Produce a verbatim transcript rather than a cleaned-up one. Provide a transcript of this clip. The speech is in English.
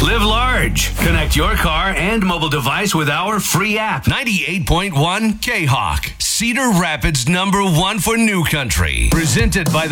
Live large. Connect your car and mobile device with our free app. ninety-eight point one K-Hawk. Cedar Rapids number one for New Country. Presented by the